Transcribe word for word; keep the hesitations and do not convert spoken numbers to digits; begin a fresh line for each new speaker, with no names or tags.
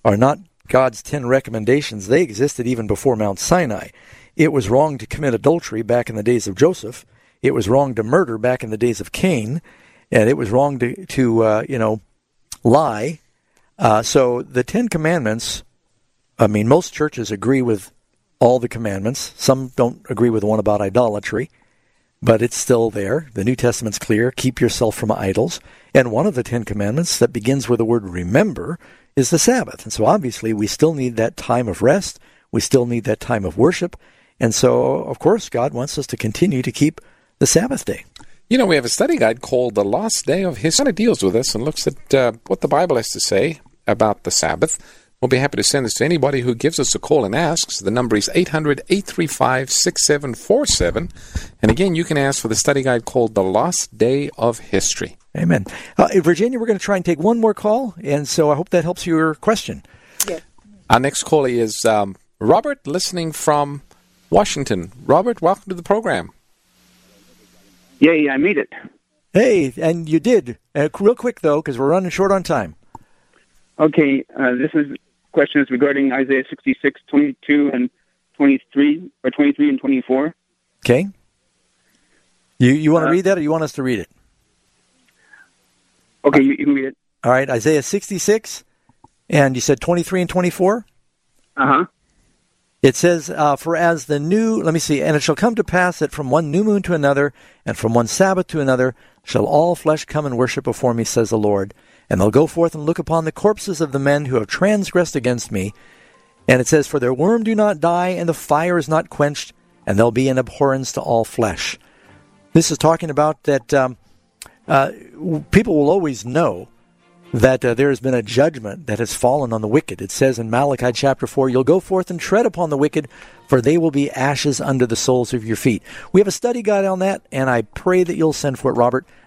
are not God's ten recommendations. They existed even before Mount Sinai. It was wrong to commit adultery back in the days of Joseph. It was wrong to murder back in the days of Cain. And it was wrong to, to uh, you know, lie. Uh, so the Ten Commandments, I mean, most churches agree with all the commandments. Some don't agree with the one about idolatry, but it's still there. The New Testament's clear. Keep yourself from idols. And one of the Ten Commandments that begins with the word remember is the Sabbath. And so obviously we still need that time of rest. We still need that time of worship. And so, of course, God wants us to continue to keep the Sabbath day.
You know, we have a study guide called The Lost Day of History. It kind of deals with this and looks at uh, what the Bible has to say about the Sabbath. We'll be happy to send this to anybody who gives us a call and asks. The number is eight hundred, eight three five, six seven four seven. And again, you can ask for the study guide called The Lost Day of History.
Amen. Uh, Virginia, we're going to try and take one more call, and so I hope that helps your question.
Yes.
Our next caller is um, Robert, listening from Washington. Robert, welcome to the program.
Yay, I made it.
Hey, and you did. Uh, real quick, though, because we're running short on time.
Okay, uh, this is question is regarding Isaiah sixty-six, twenty-two, and twenty-three, or twenty-three and twenty-four.
Okay. You you want to
uh,
read that, or you want us to read it?
Okay, you, you can read it.
All right, Isaiah sixty-six, and you said twenty-three and twenty-four?
Uh-huh.
It says, uh, for as the new, let me see, and it shall come to pass that from one new moon to another, and from one Sabbath to another, shall all flesh come and worship before me, says the Lord. And they'll go forth and look upon the corpses of the men who have transgressed against me. And it says, for their worm do not die, and the fire is not quenched, and they'll be an abhorrence to all flesh. This is talking about that um, uh, people will always know that uh, there has been a judgment that has fallen on the wicked. It says in Malachi chapter four, you'll go forth and tread upon the wicked, for they will be ashes under the soles of your feet. We have a study guide on that, and I pray that you'll send for it, Robert.